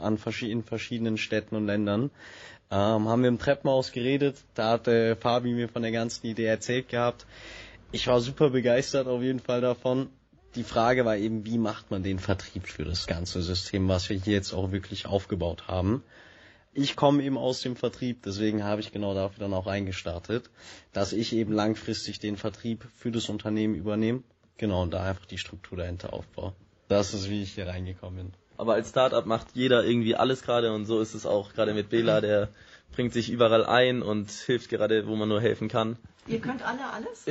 in verschiedenen Städten und Ländern. Haben wir im Treppenhaus geredet, da hatte Fabi mir von der ganzen Idee erzählt gehabt. Ich war super begeistert auf jeden Fall davon. Die Frage war eben, wie macht man den Vertrieb für das ganze System, was wir hier jetzt auch wirklich aufgebaut haben. Ich komme eben aus dem Vertrieb, deswegen habe ich genau dafür dann auch eingestartet, dass ich eben langfristig den Vertrieb für das Unternehmen übernehme. Genau, und da einfach die Struktur dahinter aufbaue. Das ist, wie ich hier reingekommen bin. Aber als Startup macht jeder irgendwie alles gerade und so ist es auch gerade mit Bela, der bringt sich überall ein und hilft gerade, wo man nur helfen kann. Ihr könnt alle alles?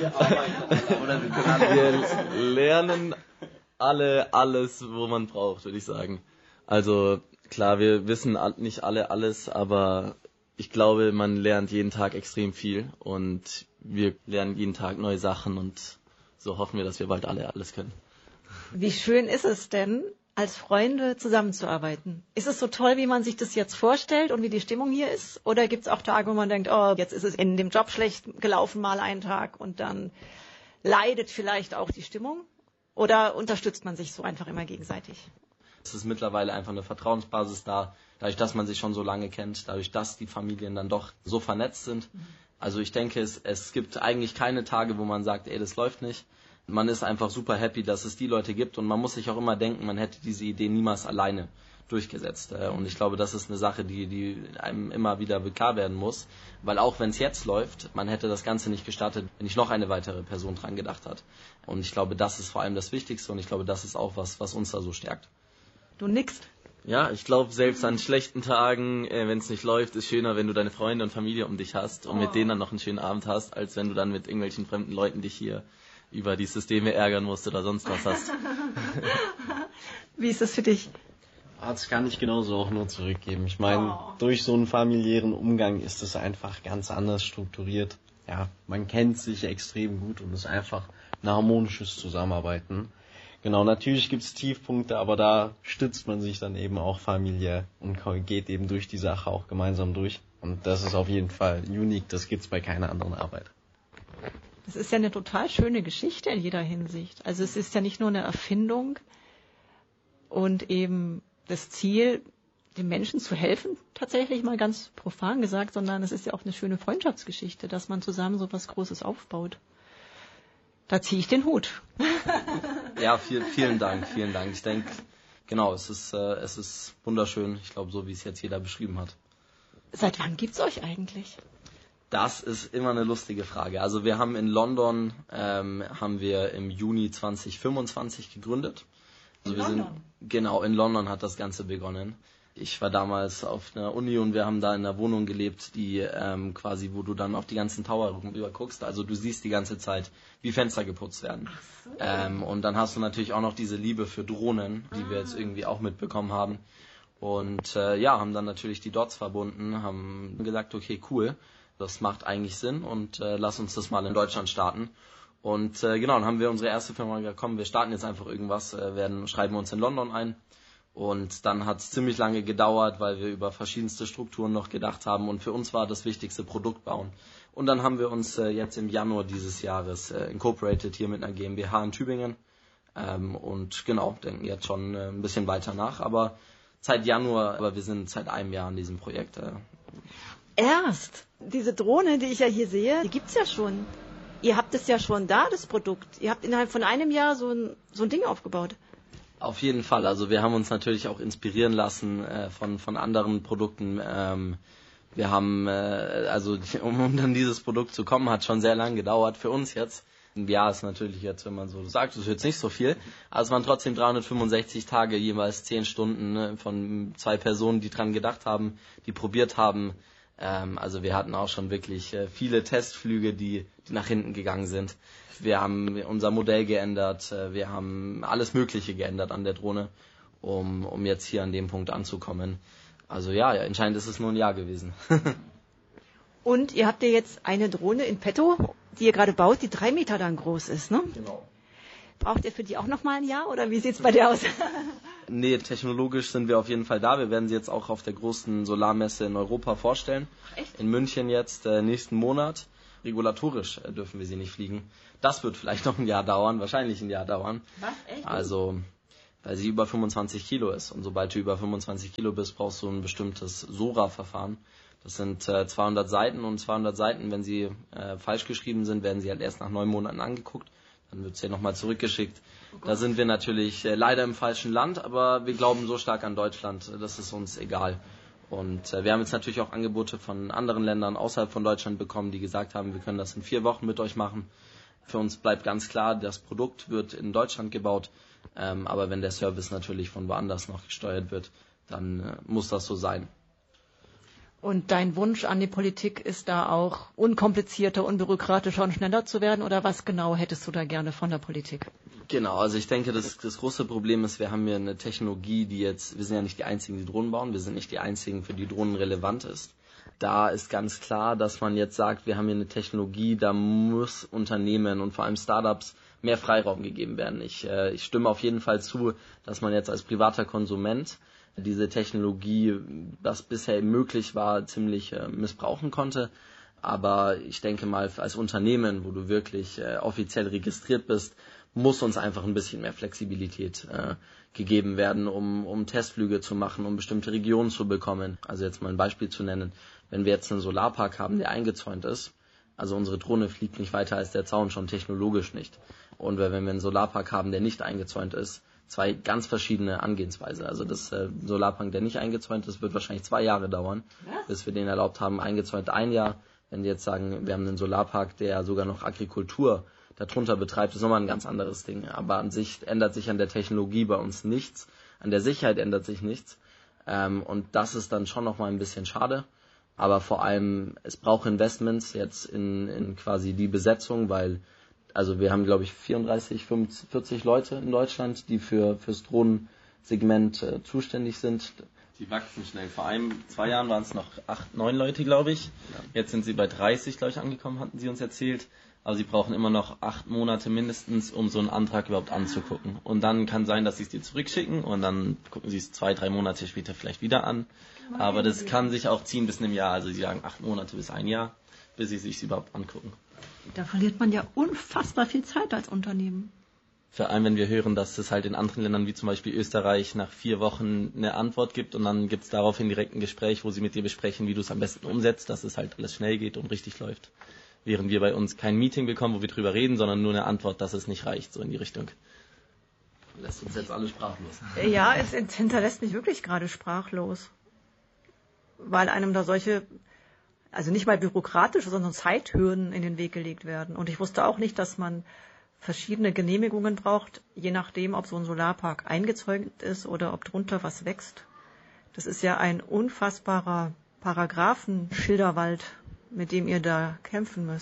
Wir lernen alle alles, wo man braucht, würde ich sagen. Also klar, wir wissen nicht alle alles, aber ich glaube, man lernt jeden Tag extrem viel und wir lernen jeden Tag neue Sachen und so hoffen wir, dass wir bald alle alles können. Wie schön ist es denn, als Freunde zusammenzuarbeiten? Ist es so toll, wie man sich das jetzt vorstellt und wie die Stimmung hier ist? Oder gibt es auch Tage, wo man denkt, oh, jetzt ist es in dem Job schlecht gelaufen mal einen Tag und dann leidet vielleicht auch die Stimmung? Oder unterstützt man sich so einfach immer gegenseitig? Es ist mittlerweile einfach eine Vertrauensbasis da, dadurch, dass man sich schon so lange kennt, dadurch, dass die Familien dann doch so vernetzt sind. Also ich denke, es gibt eigentlich keine Tage, wo man sagt, ey, das läuft nicht. Man ist einfach super happy, dass es die Leute gibt und man muss sich auch immer denken, man hätte diese Idee niemals alleine durchgesetzt. Und ich glaube, das ist eine Sache, die einem immer wieder klar werden muss, weil auch wenn es jetzt läuft, man hätte das Ganze nicht gestartet, wenn nicht noch eine weitere Person dran gedacht hat. Und ich glaube, das ist vor allem das Wichtigste und ich glaube, das ist auch was uns da so stärkt. Du nickst. Ja, ich glaube, selbst an schlechten Tagen, wenn es nicht läuft, ist schöner, wenn du deine Freunde und Familie um dich hast und mit denen dann noch einen schönen Abend hast, als wenn du dann mit irgendwelchen fremden Leuten dich hier über die Systeme ärgern musst oder sonst was hast. Wie ist das für dich? Das kann ich genauso auch nur zurückgeben. Ich meine, durch so einen familiären Umgang ist es einfach ganz anders strukturiert. Ja, man kennt sich extrem gut und es ist einfach ein harmonisches Zusammenarbeiten. Genau, natürlich gibt es Tiefpunkte, aber da stützt man sich dann eben auch familiär und geht eben durch die Sache auch gemeinsam durch. Und das ist auf jeden Fall unique, das gibt's bei keiner anderen Arbeit. Das ist ja eine total schöne Geschichte in jeder Hinsicht. Also es ist ja nicht nur eine Erfindung und eben das Ziel, den Menschen zu helfen, tatsächlich mal ganz profan gesagt, sondern es ist ja auch eine schöne Freundschaftsgeschichte, dass man zusammen so was Großes aufbaut. Da ziehe ich den Hut. Ja, vielen Dank. Ich denke, genau, es ist wunderschön. Ich glaube, so wie es jetzt jeder beschrieben hat. Seit wann gibt's euch eigentlich? Das ist immer eine lustige Frage. Also wir haben in London, haben wir im Juni 2025 gegründet. Also in London hat das Ganze begonnen. Ich war damals auf einer Uni und wir haben da in einer Wohnung gelebt, die quasi, wo du dann auf die ganzen Tower rüber guckst. Also du siehst die ganze Zeit, wie Fenster geputzt werden. Ach so. Und dann hast du natürlich auch noch diese Liebe für Drohnen, die wir jetzt irgendwie auch mitbekommen haben. Und haben dann natürlich die Dots verbunden, haben gesagt, okay, cool, das macht eigentlich Sinn und lass uns das mal in Deutschland starten. Und dann haben wir unsere erste Firma gesagt, komm, wir starten jetzt einfach irgendwas, schreiben uns in London ein. Und dann hat es ziemlich lange gedauert, weil wir über verschiedenste Strukturen noch gedacht haben. Und für uns war das wichtigste Produkt bauen. Und dann haben wir uns jetzt im Januar dieses Jahres incorporated hier mit einer GmbH in Tübingen. Denken jetzt schon ein bisschen weiter nach. Aber wir sind seit einem Jahr an diesem Projekt. Erst? Diese Drohne, die ich ja hier sehe, die gibt's ja schon. Ihr habt es ja schon da, das Produkt. Ihr habt innerhalb von einem Jahr so ein Ding aufgebaut. Auf jeden Fall. Also wir haben uns natürlich auch inspirieren lassen von anderen Produkten. Wir haben, um dann dieses Produkt zu kommen, hat schon sehr lange gedauert. Für uns jetzt, ein Jahr ist natürlich jetzt, wenn man so sagt, das ist jetzt nicht so viel. Aber es waren trotzdem 365 Tage, jeweils 10 Stunden von 2 Personen, die dran gedacht haben, die probiert haben. Also wir hatten auch schon wirklich viele Testflüge, die nach hinten gegangen sind. Wir haben unser Modell geändert, wir haben alles Mögliche geändert an der Drohne, um jetzt hier an dem Punkt anzukommen. Also ja, entscheidend ist es nur ein Jahr gewesen. Und ihr habt ja jetzt eine Drohne in petto, die ihr gerade baut, die 3 Meter dann groß ist, ne? Genau. Braucht ihr für die auch nochmal ein Jahr oder wie sieht's bei dir aus? Nee, technologisch sind wir auf jeden Fall da. Wir werden sie jetzt auch auf der großen Solarmesse in Europa vorstellen. Echt? In München jetzt nächsten Monat. Regulatorisch dürfen wir sie nicht fliegen. Das wird vielleicht noch ein Jahr dauern, wahrscheinlich ein Jahr dauern. Was? Echt? Also weil sie über 25 Kilo ist. Und sobald du über 25 Kilo bist, brauchst du ein bestimmtes SORA-Verfahren. Das sind 200 Seiten und 200 Seiten, wenn sie falsch geschrieben sind, werden sie halt erst nach 9 Monaten angeguckt. Dann wird es ja nochmal zurückgeschickt. Da sind wir natürlich leider im falschen Land, aber wir glauben so stark an Deutschland, das ist uns egal. Und wir haben jetzt natürlich auch Angebote von anderen Ländern außerhalb von Deutschland bekommen, die gesagt haben, wir können das in 4 Wochen mit euch machen. Für uns bleibt ganz klar, das Produkt wird in Deutschland gebaut, aber wenn der Service natürlich von woanders noch gesteuert wird, dann muss das so sein. Und dein Wunsch an die Politik ist da auch unkomplizierter, unbürokratischer und schneller zu werden? Oder was genau hättest du da gerne von der Politik? Genau, also ich denke, das große Problem ist, wir haben hier eine Technologie, wir sind ja nicht die Einzigen, die Drohnen bauen, wir sind nicht die Einzigen, für die Drohnen relevant ist. Da ist ganz klar, dass man jetzt sagt, wir haben hier eine Technologie, da muss Unternehmen und vor allem Startups mehr Freiraum gegeben werden. Ich stimme auf jeden Fall zu, dass man jetzt als privater Konsument diese Technologie, was bisher möglich war, ziemlich missbrauchen konnte. Aber ich denke mal, als Unternehmen, wo du wirklich offiziell registriert bist, muss uns einfach ein bisschen mehr Flexibilität gegeben werden, um Testflüge zu machen, um bestimmte Regionen zu bekommen. Also jetzt mal ein Beispiel zu nennen, wenn wir jetzt einen Solarpark haben, der eingezäunt ist, also unsere Drohne fliegt nicht weiter als der Zaun, schon technologisch nicht. Und wenn wir einen Solarpark haben, der nicht eingezäunt ist, 2 ganz verschiedene Angehensweise. Also das Solarpark, der nicht eingezäunt ist, wird wahrscheinlich 2 Jahre dauern, bis wir den erlaubt haben, eingezäunt 1 Jahr. Wenn wir jetzt sagen, wir haben einen Solarpark, der sogar noch Agrikultur darunter betreibt, ist nochmal ein ganz anderes Ding. Aber an sich ändert sich an der Technologie bei uns nichts, an der Sicherheit ändert sich nichts. Und das ist dann schon nochmal ein bisschen schade. Aber vor allem, es braucht Investments jetzt in quasi die Besetzung, weil also wir haben, glaube ich, 34, 45 Leute in Deutschland, die fürs Drohnensegment zuständig sind. Die wachsen schnell. Vor 2 Jahren waren es noch 8, 9 Leute, glaube ich. Ja. Jetzt sind sie bei 30, glaube ich, angekommen, hatten sie uns erzählt. Aber sie brauchen immer noch 8 Monate mindestens, um so einen Antrag überhaupt anzugucken. Und dann kann sein, dass sie es dir zurückschicken und dann gucken sie es 2, 3 Monate später vielleicht wieder an. Aber das kann sich auch ziehen bis einem Jahr. Also sie sagen 8 Monate bis 1 Jahr, bis sie es sich überhaupt angucken. Da verliert man ja unfassbar viel Zeit als Unternehmen. Vor allem, wenn wir hören, dass es halt in anderen Ländern wie zum Beispiel Österreich nach 4 Wochen eine Antwort gibt und dann gibt es daraufhin direkt ein Gespräch, wo sie mit dir besprechen, wie du es am besten umsetzt, dass es halt alles schnell geht und richtig läuft. Während wir bei uns kein Meeting bekommen, wo wir drüber reden, sondern nur eine Antwort, dass es nicht reicht, so in die Richtung. Lässt uns jetzt alle sprachlos. Ja, es hinterlässt mich wirklich gerade sprachlos. Weil einem da solche, also nicht mal bürokratische, sondern Zeithürden in den Weg gelegt werden. Und ich wusste auch nicht, dass man verschiedene Genehmigungen braucht, je nachdem, ob so ein Solarpark eingezäunt ist oder ob drunter was wächst. Das ist ja ein unfassbarer Paragraphenschilderwald, mit dem ihr da kämpfen müsst.